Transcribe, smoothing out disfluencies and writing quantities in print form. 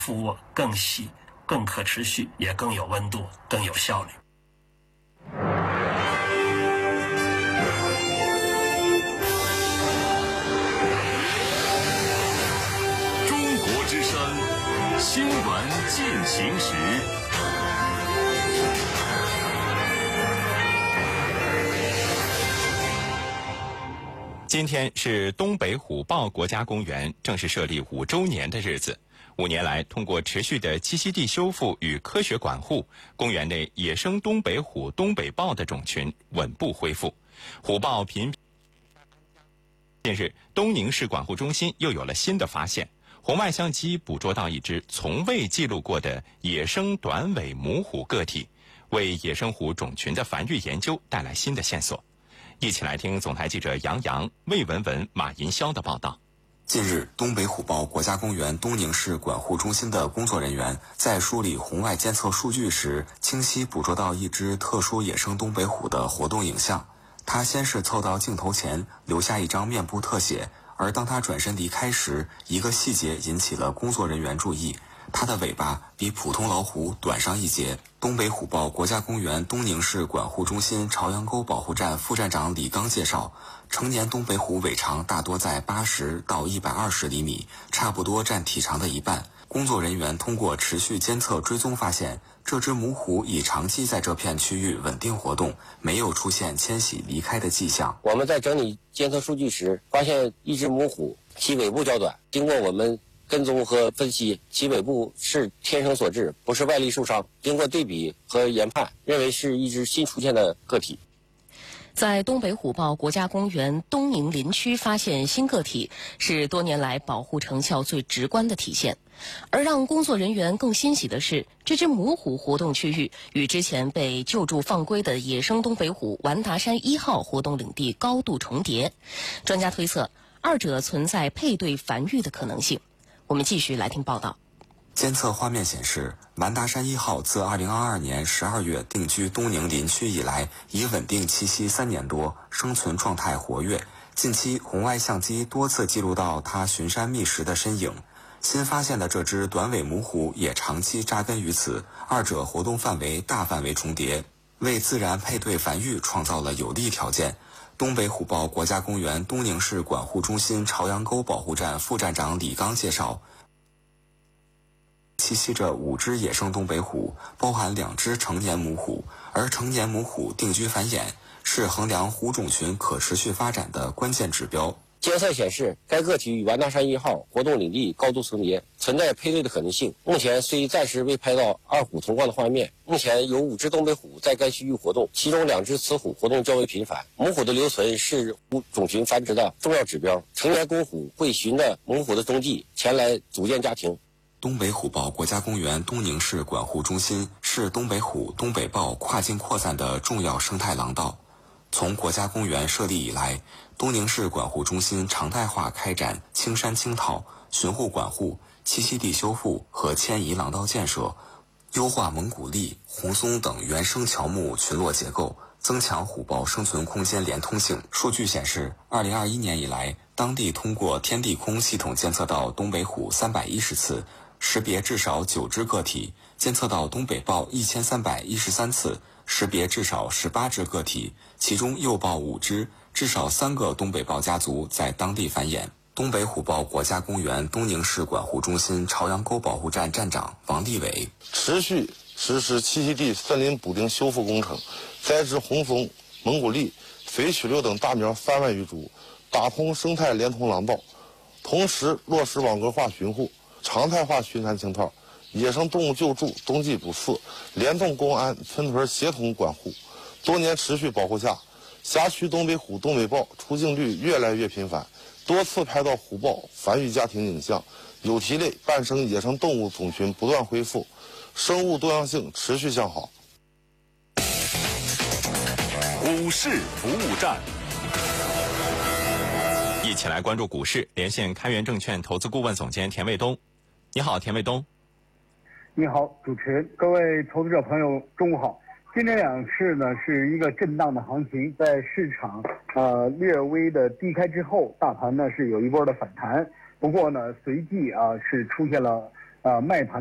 服务更细、更可持续，也更有温度、更有效率。 中国之声新闻进行时。 今天是东北虎豹国家公园正式设立5周年的日子。5年来，通过持续的栖息地修复与科学管护，公园内野生东北虎、东北豹的种群稳步恢复。虎豹频。近日，东宁市管护中心又有了新的发现，红外相机捕捉到一只从未记录过的野生短尾母虎个体，为野生虎种群的繁育研究带来新的线索。一起来听总台记者杨洋、魏文文、马银霄的报道。 近日，东北虎豹国家公园东宁市管护中心的工作人员在梳理红外监测数据时，清晰捕捉到一只特殊野生东北虎的活动影像。它先是凑到镜头前，留下一张面部特写，而当它转身离开时，一个细节引起了工作人员注意。它的尾巴比普通老虎短上一截。东北虎豹国家公园东宁市管护中心朝阳沟保护站副站长李刚介绍，成年东北虎尾长大多在80到120厘米，差不多占体长的一半。工作人员通过持续监测追踪发现，这只母虎已长期在这片区域稳定活动，没有出现迁徙离开的迹象。 我们在整理监测数据时，发现一只母虎其尾部较短，经过我们跟踪和分析，其尾部是天生所致，不是外力受伤。经过对比和研判，认为是一只新出现的个体。 在东北虎豹国家公园东宁林区发现新个体，是多年来保护成效最直观的体现。而让工作人员更欣喜的是，这只母虎活动区域与之前被救助放归的野生东北虎完达山1号活动领地高度重叠。专家推测，二者存在配对繁育的可能性。我们继续来听报道。 监测画面显示，完达山1号自2022年12月定居东宁林区以来，已稳定栖息3年多，生存状态活跃。近期红外相机多次记录到它巡山觅食的身影。新发现的这只短尾母虎也长期扎根于此，二者活动范围大范围重叠，为自然配对繁育创造了有利条件。东北虎豹国家公园东宁市管护中心朝阳沟保护站副站长李刚介绍，栖息着5只野生东北虎，包含2只成年母虎，而成年母虎定居繁衍，是衡量虎种群可持续发展的关键指标。 监测显示，该个体与完达山1号活动领地高度重叠，存在配对的可能性。目前虽暂时未拍到二虎同框的画面，目前有5只东北虎在该区域活动，其中2只雌虎活动较为频繁。母虎的留存是虎种群繁殖的重要指标，成年公虎会循着母虎的踪迹前来组建家庭。 东北虎豹国家公园东宁市管护中心是东北虎、东北豹跨境扩散的重要生态廊道。从国家公园设立以来，东宁市管护中心常态化开展青山青套、巡护管护、栖息地修复和迁移廊道建设，优化蒙古栎、红松等原生乔木群落结构，增强虎豹生存空间连通性。数据显示，2021年以来，当地通过天地空系统监测到东北虎310次，识别至少9只个体，监测到东北豹1313次，识别至少18只个体，其中幼豹5只，至少3个东北豹家族在当地繁衍。东北虎豹国家公园东宁市管护中心朝阳沟保护站站长王立伟， 持续实施栖息地森林补丁修复工程，栽植红松、蒙古栎、绯曲柳等大苗3万余株，打通生态连通廊道，同时落实网格化巡护、常态化巡山清套、野生动物救助、冬季捕饲，联动公安、村屯协同管护。多年持续保护下，辖区东北虎、东北豹出境率越来越频繁，多次拍到虎豹繁育家庭影像，有蹄类伴生野生动物种群不断恢复，生物多样性持续向好。 股市服务站， 一起来关注股市，连线开源证券投资顾问总监田卫东。你好，田卫东。 你好，主持人，各位投资者朋友，中午好。今天两市呢是一个震荡的行情，在市场略微的低开之后，大盘呢是有一波的反弹，不过呢随即是出现了卖盘。